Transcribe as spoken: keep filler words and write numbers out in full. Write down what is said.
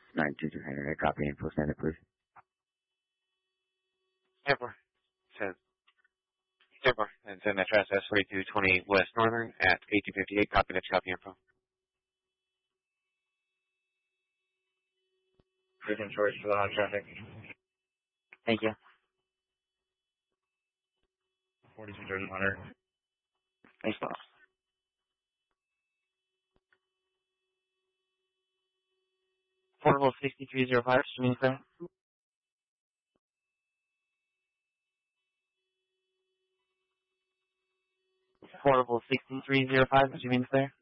nine two two Henry, copy info standard, please. Airport. Says Airport. And send address S forty-two twenty West Northern at eighteen fifty-eight. Copy that. Copy info. Freedom George for the hot traffic. Thank you. forty-two Jordan Hunter. Thanks, boss. Portable sixty-three oh five, streaming clear. Portable sixty-three oh five, streaming clear.